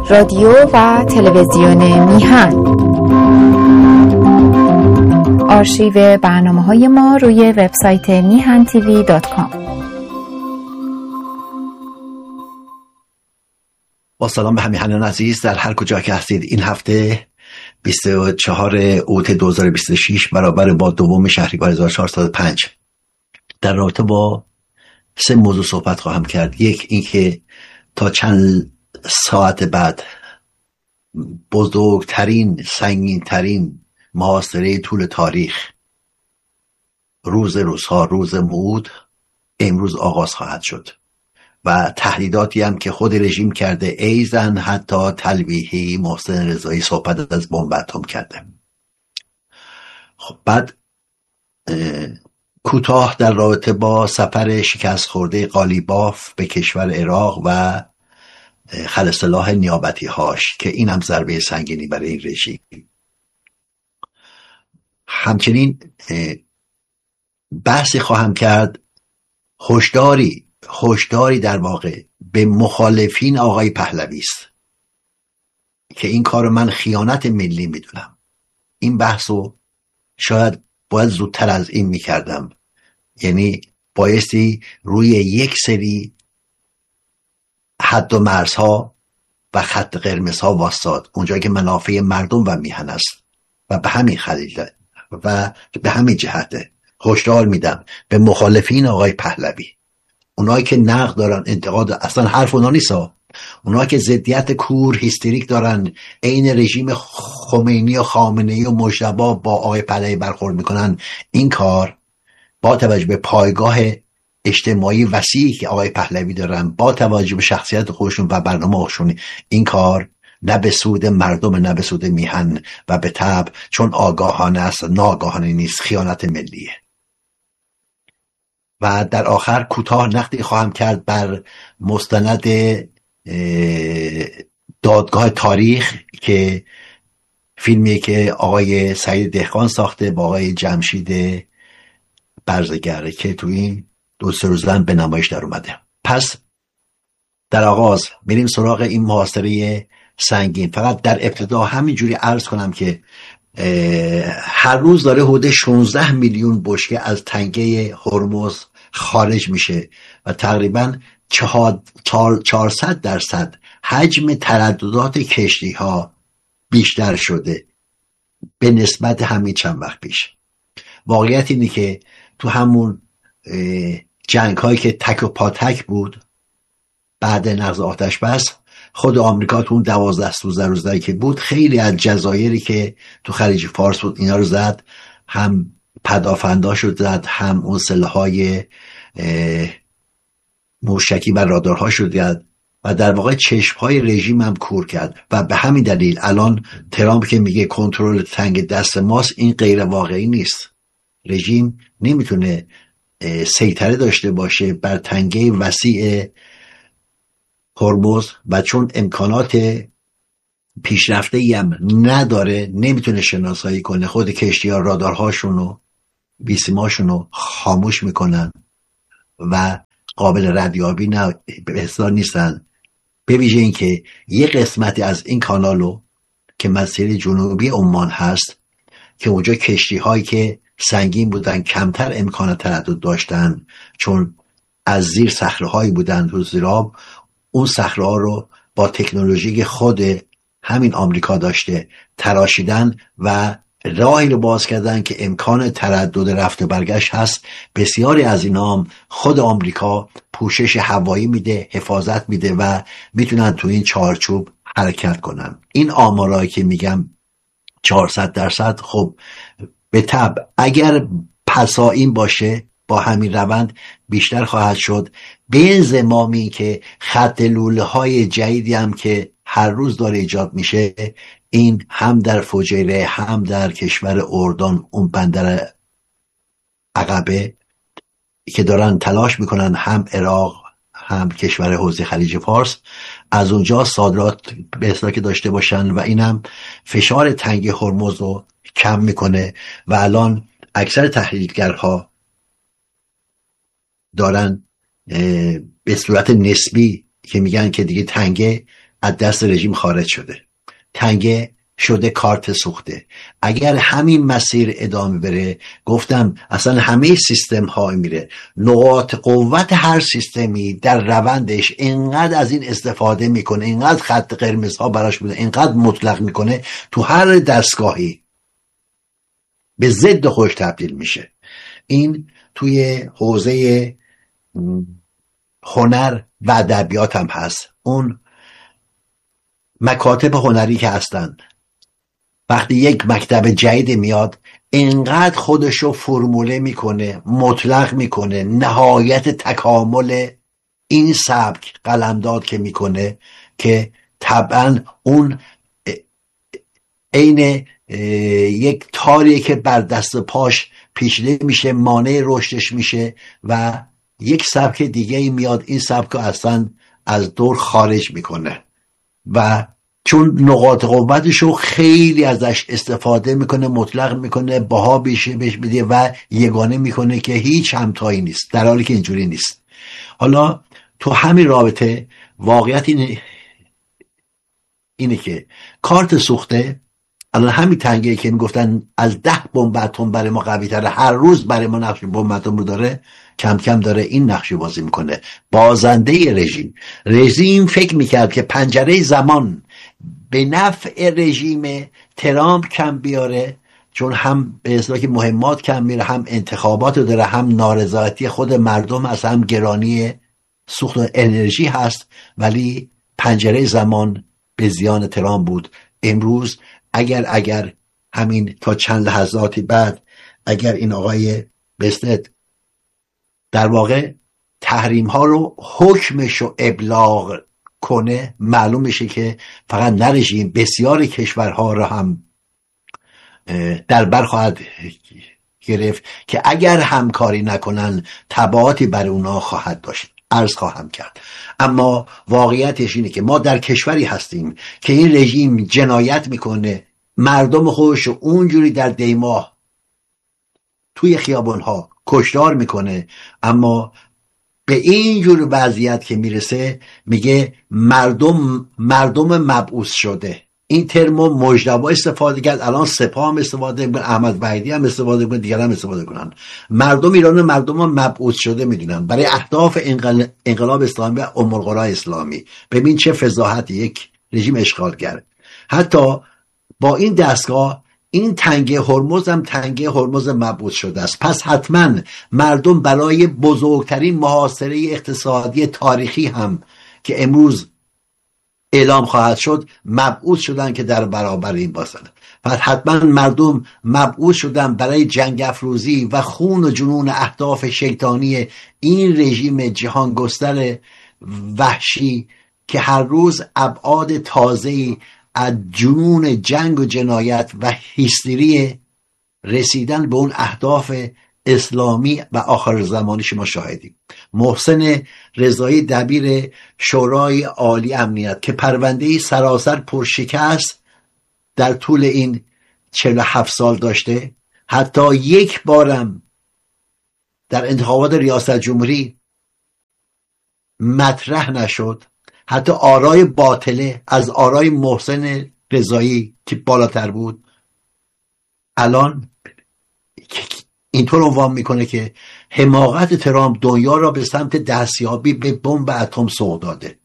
رادیو و تلویزیون میهن. آرشیو برنامه‌های ما روی وبسایت mihantv.com. با سلام به همیهنان عزیز در هر کجا که هستید. این هفته 24 اوت 2026 برابر با 2 شهریور 1405 در رابطه با 3 موضوع صحبت خواهم کرد. یک، اینکه تا چند ساعت بعد بزرگترین سنگینترین محاصره طول تاریخ، روز روزها، روز موعود، امروز آغاز خواهد شد و تهدیداتی هم که خود رژیم کرده، ایزن حتی تلویحی محسن رضایی صحبت از بمب اتم کرده. خب بعد کوتاه در رابطه با سفر شکست خورده قالیباف به کشور عراق و خلسلاح نیابتی هاش که این هم ضربه سنگینی برای این رژیم. همچنین بحثی خواهم کرد، هشداری در واقع به مخالفین آقای پهلوی است که این کار من خیانت ملی میدونم. این بحثو شاید باید زودتر از این میکردم، یعنی بایستی روی یک سری حد و مرزها و خط قرمزها واسطاد، اونجایی که منافع مردم و میهن است و به همین خلیل و به همین جهته هشدار میدم به مخالفین آقای پهلوی، اونایی که نقد دارن، انتقاد، اصلا حرف اونا نیست، اونایی که ضدیت کور هیستریک دارن، عین رژیم خمینی و خامنه‌ای و مجتبی با آقای پهلوی برخورد میکنن، این کار با توجه به پایگاه اجتماعی وسیعی که آقای پهلوی دارن، با توجه به شخصیت خودشون و برنامه خودشون، این کار نه به سود مردم نه به سود میهن و به طبع چون آگاهانه است، ناآگاهانه نیست، خیانت ملیه. و در آخر کوتاه نقدی خواهم کرد بر مستند دادگاه تاریخ که فیلمیه که آقای سعید دهقان ساخته با آقای جمشید برزگر که تو این 2-3 روز به نمایش در اومده. پس در آغاز بریم سراغ این محاصره سنگین. فقط در ابتدا همینجوری عرض کنم که هر روز داره حدود 16 میلیون بشکه از تنگه هرمز خارج میشه و تقریبا 400% حجم ترددات کشتی ها بیشتر شده به نسبت همین چند وقت پیش. واقعیت اینه که تو همون جنگ هایی که تک و پاتک بود بعد نقض آتش بس، خود آمریکا تو اون 12 روزه که بود خیلی از جزایری که تو خلیج فارس بود اینا رو زد، هم پدافنداش رو زد، هم اون سلاح‌های موشکی و رادارهاش رو زد و در واقع چشم‌های رژیم هم کور کرد و به همین دلیل الان ترامپ که میگه کنترل تنگ دست ماست، این غیر واقعی نیست. رژیم نمیتونه سیطره داشته باشه بر تنگه وسیع هرمز و چون امکانات پیشرفته‌ای هم نداره، نمیتونه شناسایی کنه. خود کشتی‌ها رادارهاشون و بیسیماشون خاموش میکنن و قابل ردیابی به اصطلاح نیستن. به ویژه این که یه قسمتی از این کانالو که مسیر جنوبی عمان هست که اونجا کشتی‌هایی که سنگین بودن کمتر امکان تردد داشتن، چون از زیر صخره‌هایی بودن تو زیراب، اون صخره‌ها رو با تکنولوژی خود همین آمریکا داشته تراشیدن و راهی رو باز کردن که امکان تردد رفت و برگشت هست. بسیاری از اینا هم خود آمریکا پوشش هوایی میده، حفاظت میده و میتونن تو این چارچوب حرکت کنن. این آمارایی که میگم 400%، خب به طبع اگر پسائین باشه با همین روند بیشتر خواهد شد، به انضمامی که خط لوله های جدیدی هم که هر روز داره ایجاد میشه، این هم در فجیره هم در کشور اردن، اون بندر عقبه که دارن تلاش میکنن، هم عراق هم کشور حوزه خلیج فارس، از اونجا صادرات به اصطلاح که داشته باشن و اینم فشار تنگ هرمز رو کم میکنه و الان اکثر تحلیلگرها دارن به صورت نسبی که میگن که دیگه تنگه از دست رژیم خارج شده، تنگه شده کارت سوخته. اگر همین مسیر ادامه بره، گفتم اصلا همه سیستم ها میره، نقاط قوت هر سیستمی در روندش اینقدر از این استفاده میکنه، اینقدر خط قرمز ها براش بوده، اینقدر مطلق میکنه، تو هر دستگاهی به ضد خودش تبدیل میشه. این توی حوزه هنر و ادبیات هم هست. اون مکاتب هنری که هستن، وقتی یک مکتب جدید میاد اینقدر خودشو فرموله میکنه، مطلق میکنه، نهایت تکامل این سبک قلمداد که میکنه که طبعا اون عین یک تاریه که بر دست پاش پیچیده میشه، مانع رشدش میشه و یک سبک دیگه میاد این سبک اصلا از دور خارج میکنه و چون نقاط قوتشو خیلی ازش استفاده میکنه، مطلق میکنه، باها بهش میده و یگانه میکنه که هیچ همتایی نیست، در حالی که اینجوری نیست. حالا تو همین رابطه واقعیت اینه که کارت سوخته الان همین تنگه که میگفتن از 10 بمب اتم برای ما قوی تره، هر روز برای ما نقش بمب اتم رو داره، کم کم داره این نقش بازی میکنه. بازنده رژیم فکر میکرد که پنجره زمان به نفع رژیم ترامپ کم بیاره، چون هم به اصطلاح مهمات کم میره، هم انتخابات داره، هم نارضایتی خود مردم از، هم گرانی سوخت و انرژی هست، ولی پنجره زمان به زیان ترامپ بود. امروز اگر همین تا چند لحظاتی بعد اگر این آقای بستت در واقع تحریم ها رو حکمش رو ابلاغ کنه، معلوم میشه که فقط نه رژیم، بسیاری کشورها رو هم در بر خواهد گرفت که اگر همکاری نکنن تبعاتی بر اونا خواهد داشت. عرض خواهم کرد. اما واقعیتش اینه که ما در کشوری هستیم که این رژیم جنایت میکنه، مردم خودش رو اونجوری در دیماه توی خیابانها کشتار میکنه، اما به این جور وضعیت که میرسه میگه مردم مبعوث شده. این ترمو مجتبی استفاده کرد، الان سپاه هم استفاده میکنه، احمد وحیدی هم استفاده میکنه، دیگر هم استفاده کنن. مردم ایران مردم مبعوث شده میدونن برای اهداف انقلاب اسلامی و ام‌القری اسلامی. ببین چه فضاحت یک رژیم اشغالگر. حتی با این دستگاه این تنگه هرمز هم تنگه هرمز مبعوث شده است. پس حتما مردم برای بزرگترین محاصره اقتصادی تاریخی هم که امروز اعلام خواهد شد مبعوث شدن که در برابر این باشن. پس حتما مردم مبعوث شدن برای جنگ افروزی و خون و جنون اهداف شیطانی این رژیم جهانگستر وحشی که هر روز ابعاد تازه‌ای از جنون جنگ و جنایت و هیستری رسیدن به اون اهداف اسلامی و آخر زمانی شما شاهدیم. محسن رضایی دبیر شورای عالی امنیت که پرونده‌ای سراسر پرشکست در طول این 47 سال داشته، حتی یک بارم در انتخابات ریاست جمهوری مطرح نشد. حتی آرای باطله از آرای محسن رضایی که بالاتر بود الان اینطور عنوان میکنه که حماقت ترامپ دنیا را به سمت دستیابی به بمب اتم سوق داده.